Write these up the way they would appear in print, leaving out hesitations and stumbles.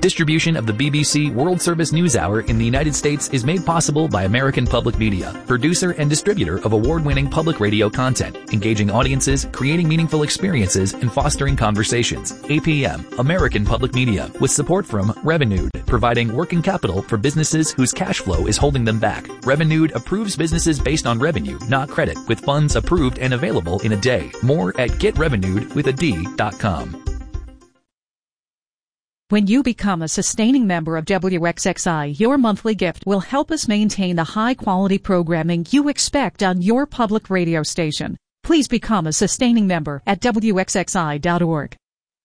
Distribution of the BBC World Service News Hour in the United States is made possible by American Public Media, producer and distributor of award-winning public radio content, engaging audiences, creating meaningful experiences, and fostering conversations. APM, American Public Media, with support from Revenued, providing working capital for businesses whose cash flow is holding them back. Revenued approves businesses based on revenue, not credit, with funds approved and available in a day. More at getrevenued.com. When you become a sustaining member of WXXI, your monthly gift will help us maintain the high-quality programming you expect on your public radio station. Please become a sustaining member at WXXI.org.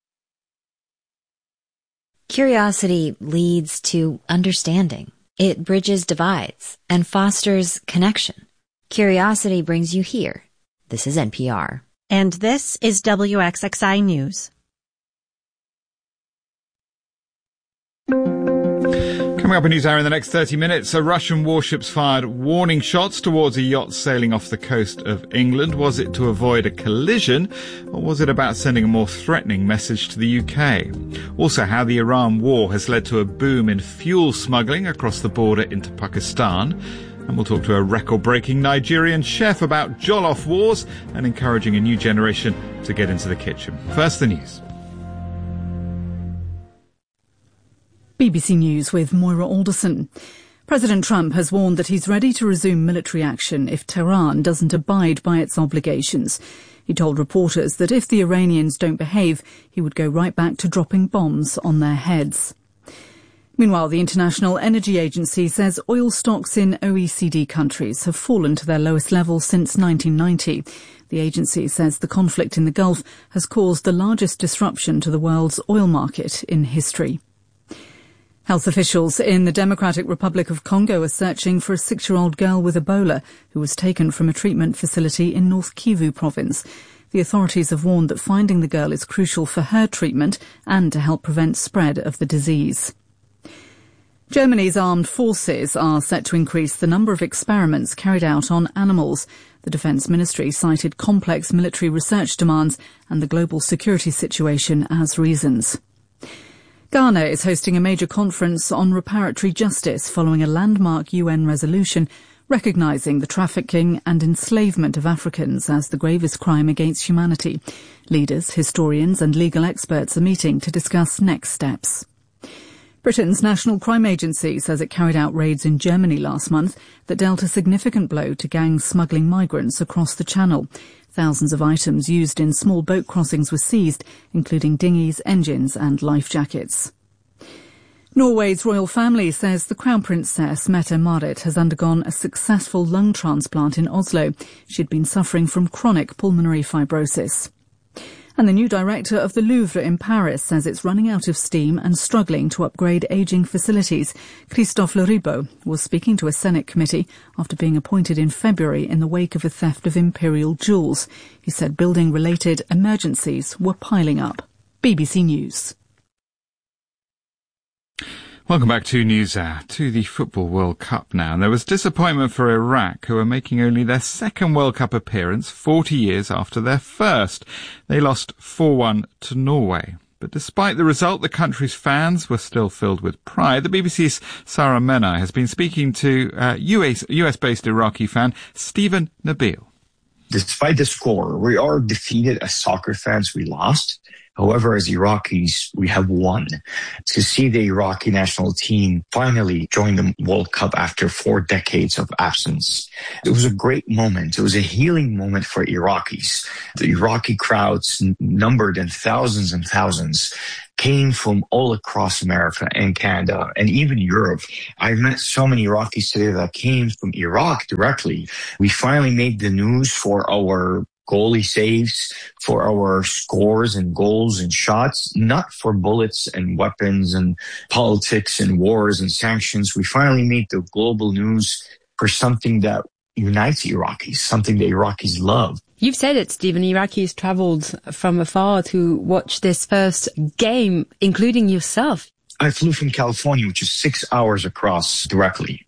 Curiosity leads to understanding. It bridges divides and fosters connection. Curiosity brings you here. This is NPR. And this is WXXI News. Coming up in News Hour in the next 30 minutes, Russian warships fired warning shots towards a yacht sailing off the coast of England. Was it to avoid a collision, or was it about sending a more threatening message to the UK? Also, how the Iran war has led to a boom in fuel smuggling across the border into Pakistan. And we'll talk to a record-breaking Nigerian chef about jollof wars and encouraging a new generation to get into the kitchen. First, the news. BBC News with Moira Alderson. President Trump has warned that he's ready to resume military action if Tehran doesn't abide by its obligations. He told reporters that if the Iranians don't behave, he would go right back to dropping bombs on their heads. Meanwhile, the International Energy Agency says oil stocks in OECD countries have fallen to their lowest level since 1990. The agency says the conflict in the Gulf has caused the largest disruption to the world's oil market in history. Health officials in the Democratic Republic of Congo are searching for a 6-year-old girl with Ebola who was taken from a treatment facility in North Kivu province. The authorities have warned that finding the girl is crucial for her treatment and to help prevent spread of the disease. Germany's armed forces are set to increase the number of experiments carried out on animals. The Defence Ministry cited complex military research demands and the global security situation as reasons. Ghana is hosting a major conference on reparatory justice following a landmark UN resolution recognising the trafficking and enslavement of Africans as the gravest crime against humanity. Leaders, historians and legal experts are meeting to discuss next steps. Britain's National Crime Agency says it carried out raids in Germany last month that dealt a significant blow to gangs smuggling migrants across the Channel. Thousands of items used in small boat crossings were seized, including dinghies, engines and life jackets. Norway's royal family says the Crown Princess Mette-Marit has undergone a successful lung transplant in Oslo. She'd been suffering from chronic pulmonary fibrosis. And the new director of the Louvre in Paris says it's running out of steam and struggling to upgrade ageing facilities. Christophe Leribaud was speaking to a Senate committee after being appointed in February in the wake of a theft of imperial jewels. He said building-related emergencies were piling up. BBC News. Welcome back to News Hour, to the Football World Cup now. And there was disappointment for Iraq, who are making only their second World Cup appearance 40 years after their first. They lost 4-1 to Norway. But despite the result, the country's fans were still filled with pride. The BBC's Sarah Menai has been speaking to US-based Iraqi fan Stephen Nabil. Despite the score, we are defeated as soccer fans. We lost. However, as Iraqis, we have won. To see the Iraqi national team finally join the World Cup after 4 decades of absence, it was a great moment. It was a healing moment for Iraqis. The Iraqi crowds, numbered in thousands and thousands, came from all across America and Canada and even Europe. I've met so many Iraqis today that came from Iraq directly. We finally made the news for our goalie saves, for our scores and goals and shots, not for bullets and weapons and politics and wars and sanctions. We finally made the global news for something that unites Iraqis, something that Iraqis love. You've said it, Stephen. Iraqis travelled from afar to watch this first game, including yourself. I flew from California, which is 6 hours across directly.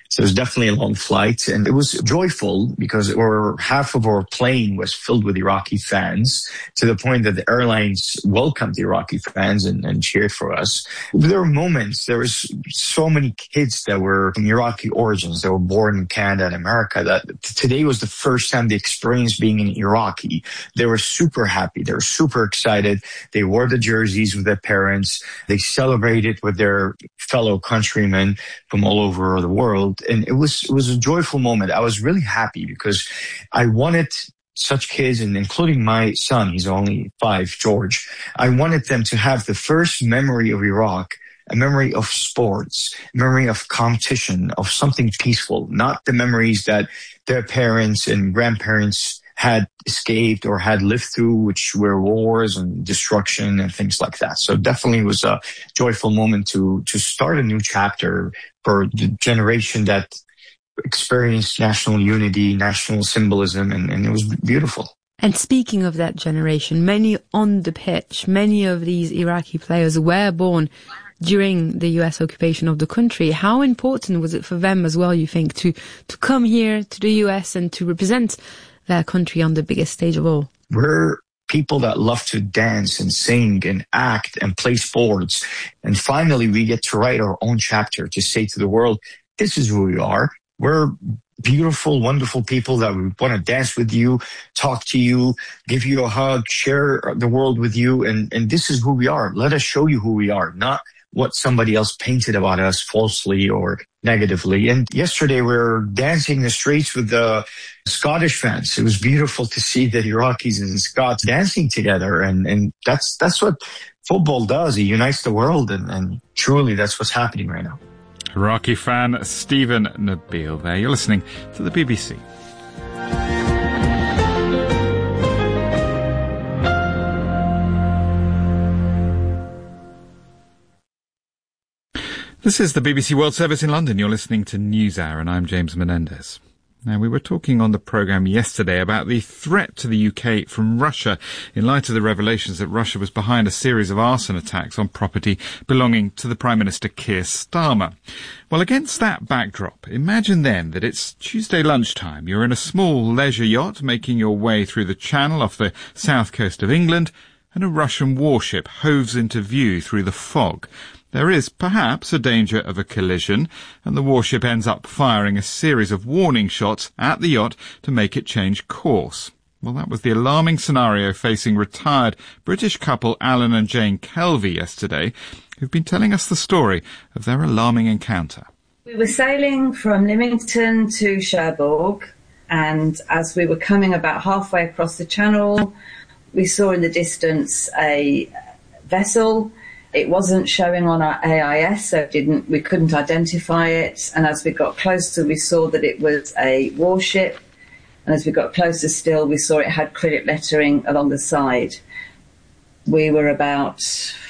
So it was definitely a long flight, and it was joyful because half of our plane was filled with Iraqi fans, to the point that the airlines welcomed the Iraqi fans and cheered for us. There were moments, there was so many kids that were from Iraqi origins that were born in Canada and America, that today was the first time they experienced being an Iraqi. They were super happy. They were super excited. They wore the jerseys with their parents. They celebrated with their fellow countrymen from all over the world. And it was a joyful moment. I was really happy because I wanted such kids, and including my son, he's only 5, George, I wanted them to have the first memory of Iraq, a memory of sports, a memory of competition, of something peaceful, not the memories that their parents and grandparents had escaped or had lived through, which were wars and destruction and things like that. So definitely was a joyful moment to start a new chapter for the generation that experienced national unity, national symbolism, and it was beautiful. And speaking of that generation, many on the pitch, many of these Iraqi players were born during the US occupation of the country. How important was it for them as well, you think, to come here to the US and to represent their country on the biggest stage of all? We're people that love to dance and sing and act and play sports. And finally, we get to write our own chapter to say to the world, this is who we are. We're beautiful, wonderful people that we want to dance with you, talk to you, give you a hug, share the world with you. And this is who we are. Let us show you who we are, not what somebody else painted about us falsely or negatively. And yesterday we were dancing in the streets with the Scottish fans. It was beautiful to see the Iraqis and Scots dancing together. And that's what football does. It unites the world. And truly that's what's happening right now. Iraqi fan Stephen Nabil there. You're listening to the BBC. This is the BBC World Service in London. You're listening to NewsHour, and I'm James Menendez. Now, we were talking on the programme yesterday about the threat to the UK from Russia in light of the revelations that Russia was behind a series of arson attacks on property belonging to the Prime Minister Keir Starmer. Well, against that backdrop, imagine then that it's Tuesday lunchtime. You're in a small leisure yacht making your way through the Channel off the south coast of England, and a Russian warship hoves into view through the fog. There is perhaps a danger of a collision, and the warship ends up firing a series of warning shots at the yacht to make it change course. Well, that was the alarming scenario facing retired British couple Alan and Jane Kelvey yesterday, who've been telling us the story of their alarming encounter. We were sailing from Lymington to Cherbourg, and as we were coming about halfway across the channel, we saw in the distance a vessel. It wasn't showing on our AIS, so we couldn't identify it. And as we got closer, we saw that it was a warship. And as we got closer still, we saw it had credit lettering along the side. We were about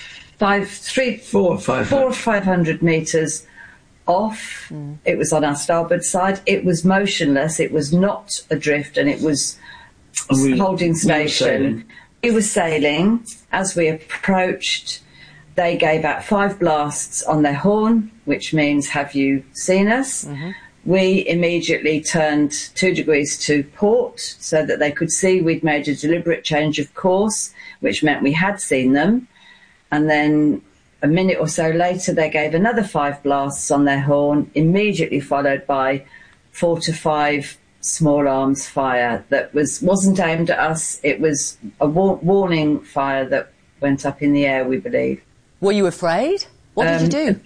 400 or 500 metres off. It was on our starboard side. It was motionless. It was not adrift, and it was holding station. We were sailing. As we approached, they gave out 5 blasts on their horn, which means, have you seen us? Mm-hmm. We immediately turned 2 degrees to port so that they could see we'd made a deliberate change of course, which meant we had seen them. And then a minute or so later, they gave another 5 blasts on their horn, immediately followed by 4 to 5 small arms fire that wasn't aimed at us. It was a warning fire that went up in the air, we believe. Were you afraid? What did you do?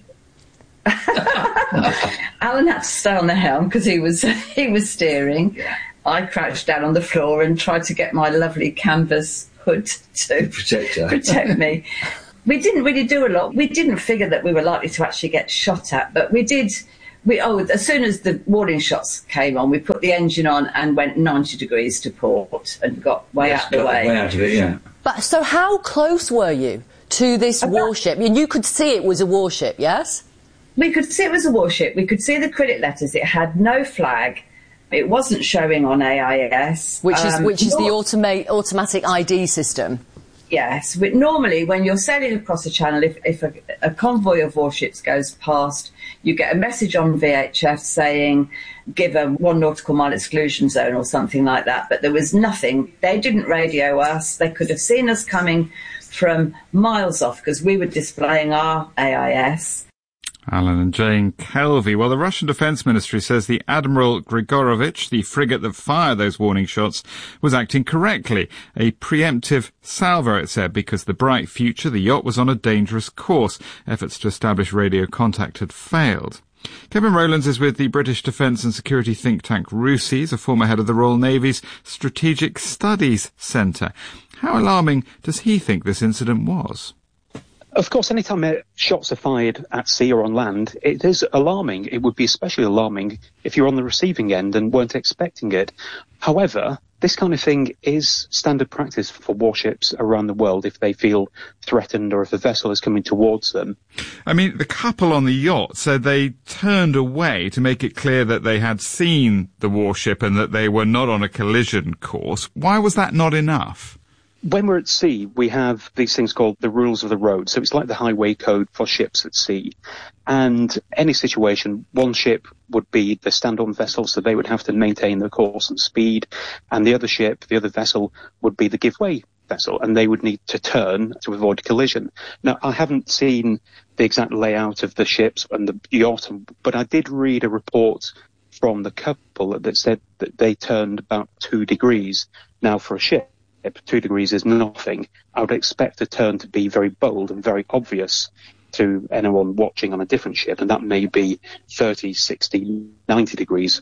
Alan had to stay on the helm because he was steering. Yeah. I crouched down on the floor and tried to get my lovely canvas hood to protect me. We didn't really do a lot. We didn't figure that we were likely to actually get shot at, but we did. As soon as the warning shots came on, we put the engine on and went 90 degrees to port and got way out of the way. Way out of it, yeah. But so how close were you to this warship? You could see it was a warship, yes? We could see it was a warship. We could see the credit letters. It had no flag. It wasn't showing on AIS. Which is the automatic ID system. Yes, but normally when you're sailing across the channel, if a convoy of warships goes past, you get a message on VHF saying, give a 1 nautical mile exclusion zone or something like that. But there was nothing. They didn't radio us. They could have seen us coming from miles off because we were displaying our AIS. Alan and Jane Kelvey. Well, the Russian Defence Ministry says the Admiral Grigorovich, the frigate that fired those warning shots, was acting correctly. A preemptive salvo, it said, because the Bright Future, the yacht, was on a dangerous course. Efforts to establish radio contact had failed. Kevin Rowlands is with the British Defence and Security think tank RUSI, a former head of the Royal Navy's Strategic Studies Centre. How alarming does he think this incident was? Of course, anytime shots are fired at sea or on land, it is alarming. It would be especially alarming if you're on the receiving end and weren't expecting it. However, this kind of thing is standard practice for warships around the world if they feel threatened or if a vessel is coming towards them. I mean, the couple on the yacht said they turned away to make it clear that they had seen the warship and that they were not on a collision course. Why was that not enough? When we're at sea, we have these things called the rules of the road. So it's like the highway code for ships at sea. And any situation, one ship would be the stand-on vessel, so they would have to maintain their course and speed. And the other ship, the other vessel, would be the give-way vessel, and they would need to turn to avoid collision. Now, I haven't seen the exact layout of the ships and the yacht, but I did read a report from the couple that said that they turned about 2 degrees. Now, for a ship, 2 degrees is nothing. I would expect a turn to be very bold and very obvious to anyone watching on a different ship, and that may be 30, 60, 90 degrees.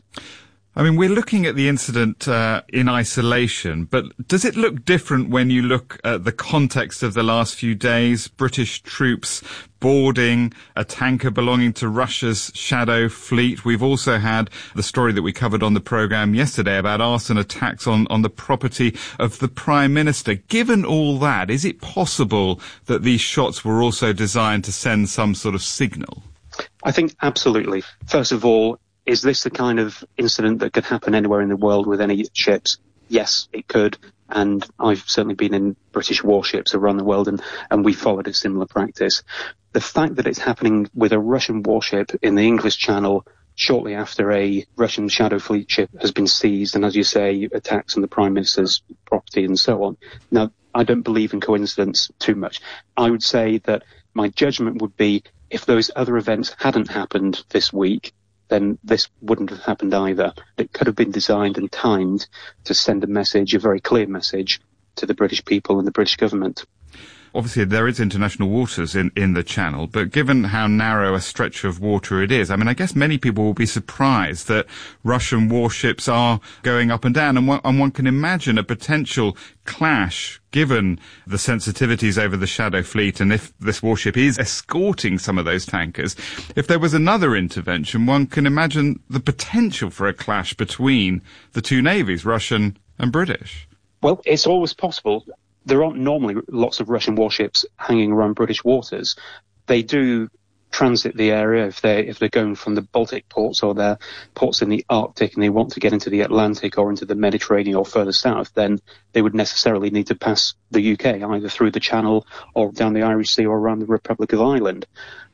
I mean, we're looking at the incident in isolation, but does it look different when you look at the context of the last few days? British troops boarding a tanker belonging to Russia's Shadow Fleet. We've also had the story that we covered on the programme yesterday about arson attacks on the property of the Prime Minister. Given all that, is it possible that these shots were also designed to send some sort of signal? I think absolutely. First of all, is this the kind of incident that could happen anywhere in the world with any ships? Yes, it could. And I've certainly been in British warships around the world, and we followed a similar practice. The fact that it's happening with a Russian warship in the English Channel shortly after a Russian Shadow Fleet ship has been seized, and as you say, attacks on the Prime Minister's property and so on. Now, I don't believe in coincidence too much. I would say that my judgment would be if those other events hadn't happened this week, then this wouldn't have happened either. It could have been designed and timed to send a message, a very clear message, to the British people and the British government. Obviously, there is international waters in the Channel, but given how narrow a stretch of water it is, I mean, I guess many people will be surprised that Russian warships are going up and down, and one can imagine a potential clash given the sensitivities over the Shadow Fleet, and if this warship is escorting some of those tankers. If there was another intervention, one can imagine the potential for a clash between the two navies, Russian and British. Well, it's always possible. There aren't normally lots of Russian warships hanging around British waters. They do transit the area if they're going from the Baltic ports or they're ports in the Arctic and they want to get into the Atlantic or into the Mediterranean or further south, then they would necessarily need to pass the UK, either through the Channel or down the Irish Sea or around the Republic of Ireland.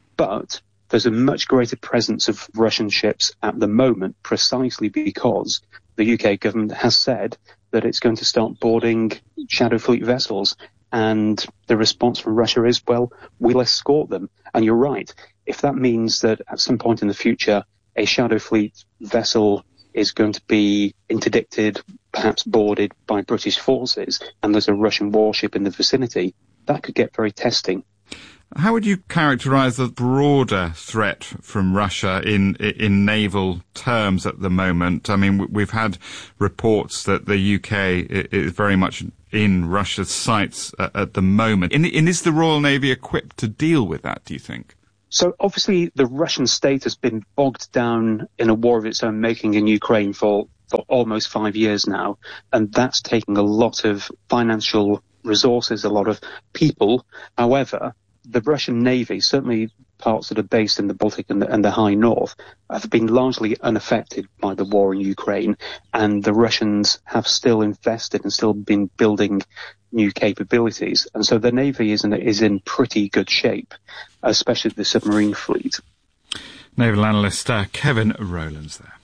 But there's a much greater presence of Russian ships at the moment precisely because the UK government has said that it's going to start boarding Shadow Fleet vessels. And the response from Russia is, well, we'll escort them. And you're right. If that means that at some point in the future, a Shadow Fleet vessel is going to be interdicted, perhaps boarded by British forces, and there's a Russian warship in the vicinity, that could get very testing. How would you characterise the broader threat from Russia in naval terms at the moment? I mean, we've had reports that the UK is very much in Russia's sights at the moment. And is the Royal Navy equipped to deal with that, do you think? So obviously the Russian state has been bogged down in a war of its own making in Ukraine for almost 5 years now, and that's taking a lot of financial resources, a lot of people. However, the Russian Navy, certainly parts that are based in the Baltic and the High North have been largely unaffected by the war in Ukraine, and the Russians have still invested and still been building new capabilities. And so the Navy is in pretty good shape, especially the submarine fleet. Naval analyst Kevin Rowlands there.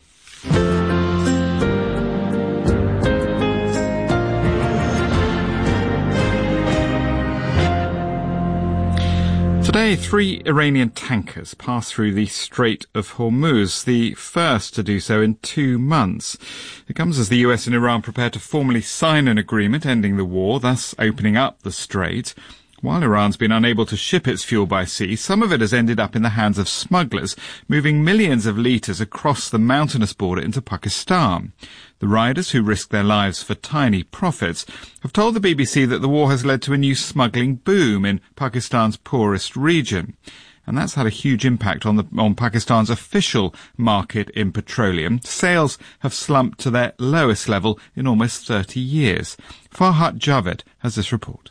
Today, 3 Iranian tankers passed through the Strait of Hormuz, the first to do so in 2 months. It comes as the US and Iran prepare to formally sign an agreement ending the war, thus opening up the strait. While Iran's been unable to ship its fuel by sea, some of it has ended up in the hands of smugglers, moving millions of litres across the mountainous border into Pakistan. The riders, who risk their lives for tiny profits, have told the BBC that the war has led to a new smuggling boom in Pakistan's poorest region. And that's had a huge impact on Pakistan's official market in petroleum. Sales have slumped to their lowest level in almost 30 years. Farhat Javed has this report.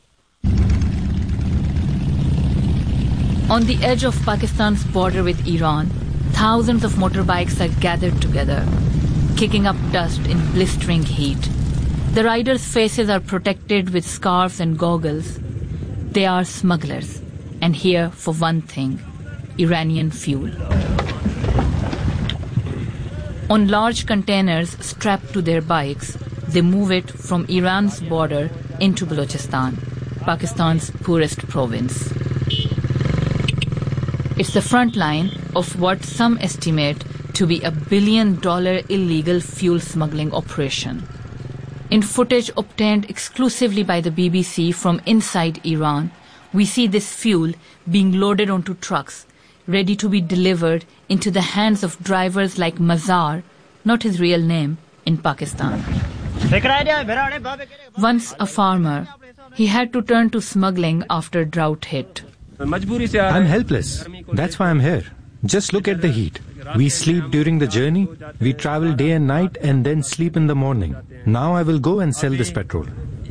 On the edge of Pakistan's border with Iran, thousands of motorbikes are gathered together, kicking up dust in blistering heat. The riders' faces are protected with scarves and goggles. They are smugglers, and here for one thing, Iranian fuel. On large containers strapped to their bikes, they move it from Iran's border into Balochistan, Pakistan's poorest province. It's the front line of what some estimate to be $1 billion illegal fuel smuggling operation. In footage obtained exclusively by the BBC from inside Iran, we see this fuel being loaded onto trucks, ready to be delivered into the hands of drivers like Mazar, not his real name, in Pakistan. Once a farmer, he had to turn to smuggling after drought hit. I'm helpless. That's why I'm here. Just look at the heat. We sleep during the journey, we travel day and night, and then sleep in the morning. Now I will go and sell this petrol.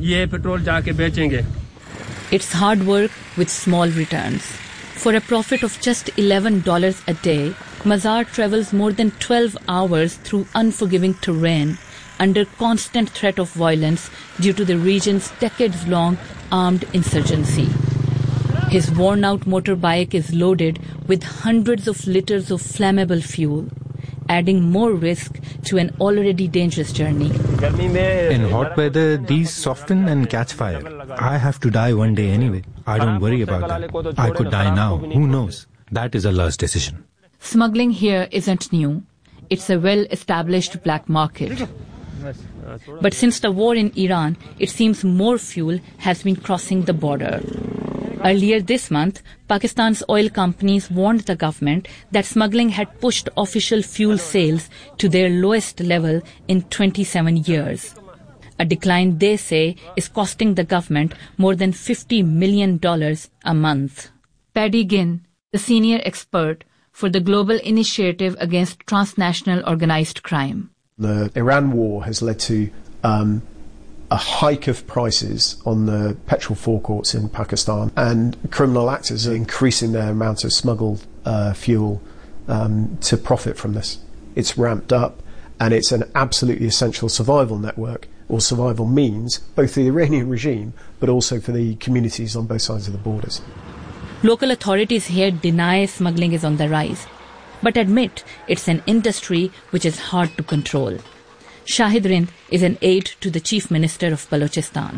It's hard work with small returns. For a profit of just $11 a day, Mazar travels more than 12 hours through unforgiving terrain under constant threat of violence due to the region's decades-long armed insurgency. His worn-out motorbike is loaded with hundreds of liters of flammable fuel, adding more risk to an already dangerous journey. In hot weather, these soften and catch fire. I have to die one day anyway. I don't worry about that. I could die now. Who knows? That is Allah's decision. Smuggling here isn't new. It's a well-established black market. But since the war in Iran, it seems more fuel has been crossing the border. Earlier this month, Pakistan's oil companies warned the government that smuggling had pushed official fuel sales to their lowest level in 27 years. A decline they say is costing the government more than $50 million a month. Paddy Ginn, the senior expert for the Global Initiative Against Transnational Organized Crime. The Iran war has led to a hike of prices on the petrol forecourts in Pakistan, and criminal actors are increasing their amount of smuggled fuel to profit from this. It's ramped up, and it's an absolutely essential survival network, or survival means, both for the Iranian regime, but also for the communities on both sides of the borders. Local authorities here deny smuggling is on the rise, but admit it's an industry which is hard to control. Shahid Rind is an aide to the Chief Minister of Balochistan.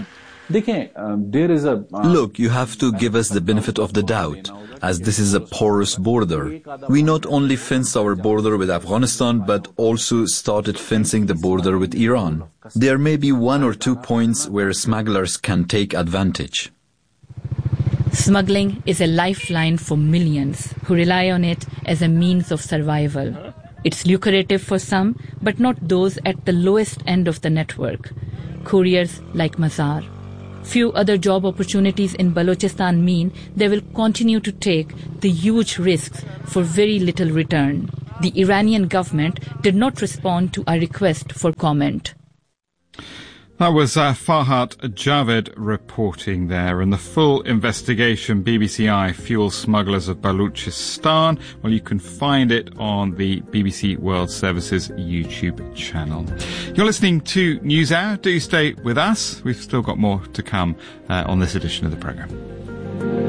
Look, you have to give us the benefit of the doubt, as this is a porous border. We not only fenced our border with Afghanistan, but also started fencing the border with Iran. There may be 1 or 2 points where smugglers can take advantage. Smuggling is a lifeline for millions who rely on it as a means of survival. It's lucrative for some, but not those at the lowest end of the network, couriers like Mazar. Few other job opportunities in Balochistan mean they will continue to take the huge risks for very little return. The Iranian government did not respond to our request for comment. That was Farhat Javed reporting there. And the full investigation, BBC fuel smugglers of Baluchistan, well, you can find it on the BBC World Service's YouTube channel. You're listening to NewsHour. Do stay with us. We've still got more to come on this edition of the programme.